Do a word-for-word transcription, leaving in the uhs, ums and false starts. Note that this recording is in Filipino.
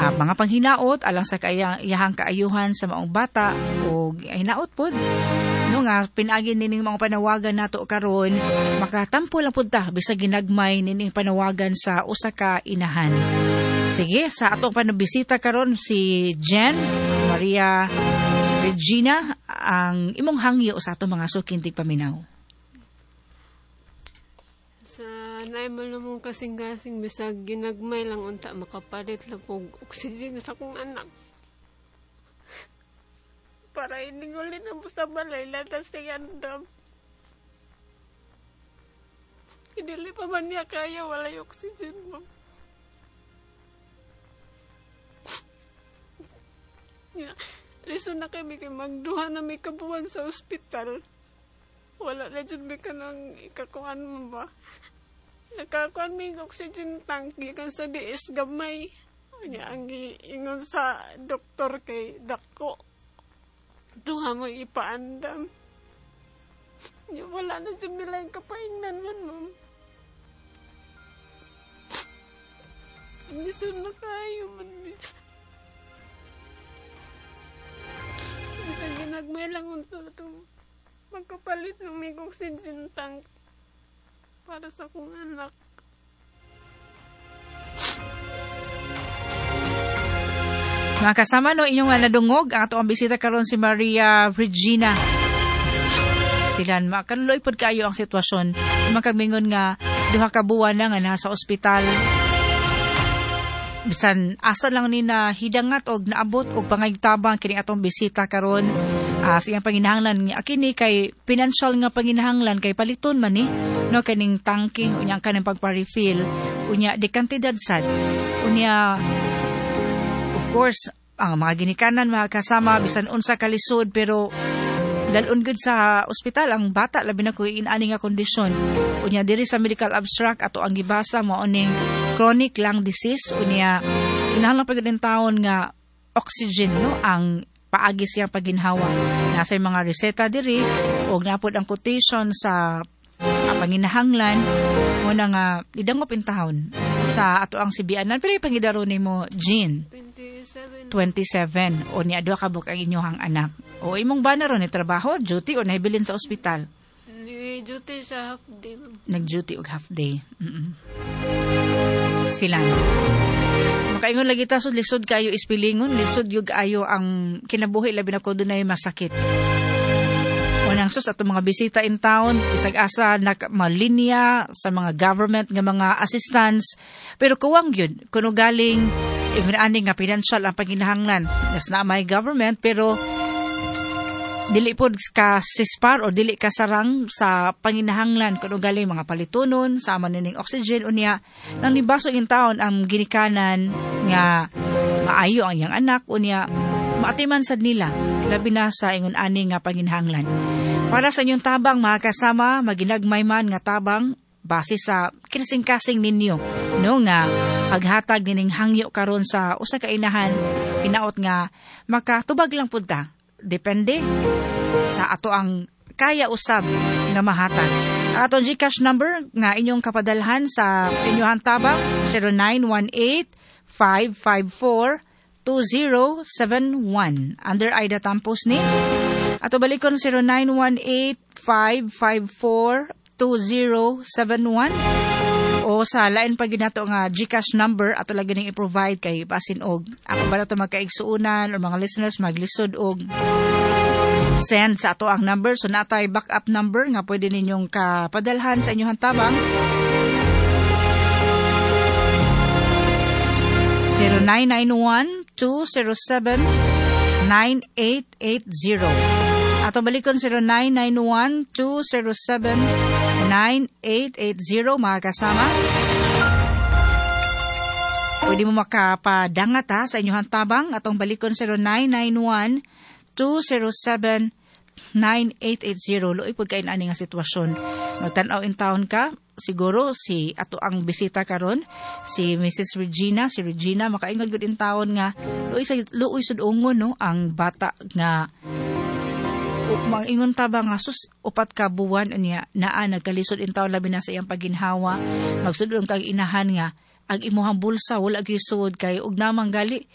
uh, mga panghinaot alang sa kaya, iyahang kaayuhan sa maong bata o hinaot pod. No nga, pinagi nining mga panawagan nato karon makatampo lang pud ta bisag ginagmay nining panawagan sa usa ka inahan. Sige, sa atong panabisita karon si Jen Maria Regina ang imong hangyo sa atong mga sukintig paminaw. Nay mo namang kasing-kasing bisag ginagmay lang unta makapalit lang og oxygen sa akong anak. Para iningulin na mo sa balay latas ng andam. Hindi pa man niya kaya walay oxygen mo. Yeah. Listen na kami kay magduha na may kabuhan sa ospital. Wala na dyan may ka nang ikakuhan mo ba? Nakakuan may oxygen tank gikan sa D S gamay. Anya ang giingon sa doktor kay dako. Duha mo ipaandam. Nya wala na jud nila yung kapaingnan man, ma'am. Hindi sa na kayo man. Bisa ginagmay lang unta ito. Magkapalit ng may oxygen tank para sa kong anak. Mga kasama no, inyong uh, nadungog ang ato ang bisita karon si Maria Regina. Pilan makanuloy pod kaayo ang sitwasyon. Makagmingon nga duha ka buwan na nga nasa ospital. Bisan asa lang ni na hidangat og naabot og pangaytabang kini atong bisita karon. Uh, sa iyang panginahanglan nga kini kay financial nga panginahanglan kay paliton man ni no kaning tangke unya kanang pagpa-refill unya di kantidad sad unya of course ang mga ginikanan mga kasama bisan unsa kalisod pero dalun gud sa ospital ang bata labi na kuy inani nga kondisyon unya diri sa medical abstract ato ang gibasa mao ning chronic lung disease unya kinahanglan pa gud taon nga oxygen no ang paagi siyang paginhawa. Nasa mga reseta diri og napod ang quotation sa uh, panginahanglan mo na nga idangop in tahon sa ato ang sibianan. Pero ipangidaro ni mo, Jean? twenty-seven. twenty-seven. O niya doha ka buk ang inyong anak. O imong ba na ron ni trabaho, duty o naibilin sa ospital? Duty sa half day. Nag-duty og half day. Mm-mm. Sila. Makaingon lagi ta so lisod kayo ispilingon, lisod yug ayo ang kinabuhi labi na ko dunay masakit. Unang sus ato mga bisita in town, isag asa na malinya sa mga government nga mga assistance, pero kuwang yun kuno galing ingon ani nga financial ang panginahanglan. Nas na may government pero dili pod ka sispar o dili ka sarang sa panginahanglan kuno galing mga palitunon sama nining oxygen unya nang nibasog in taon ang ginikanan nga maayo ang iyang anak unya maatiman sad nila labi na sa ingon ani nga panginahanglan para sa inyong tabang mga kasama maginagmay man nga tabang base sa kinasing-kasing ninyo no nga paghatag nining hangyo karon sa usa ka inahan pinaot nga makatubag lang pud ta. Depende sa ato ang kaya usab nga mahatag. Atong GCash number nga inyong kapadalhan sa inyong tabang zero nine one eight, five five four, two zero seven one. Under Aida Tampos ni. Ato balikon zero nine one eight, five five four, two zero seven one. O sa lain pa ginato nga GCash number ato lagi ning i-provide kay basin og ako ba nato magkaigsuunan o mga listeners maglisod og send sa ato ang number so natay backup number nga pwede ninyong kapadalhan sa inyong tabang zero nine nine one, two zero seven, nine eight eight zero. Ato balikon zero nine nine one, two zero seven, nine eight eight zero mga kasama. Pwede mo makapadangat ha sa inyong tabang. Atong balikon zero nine nine one, two zero seven, nine eight eight zero. Luoy po kain ani nga sitwasyon. Magtanaw in town ka. Siguro si ato ang bisita karon si Missus Regina. Si Regina makaingon gud in town nga luoy sa luoy sud ungon no ang bata nga mangingon taba nga sus upat ka buwan anya naa nagkalisod in taon labi na sa iyang paginhawa magsudon kag inahan nga ang imuhang bulsa wala gisud kay ug namang gali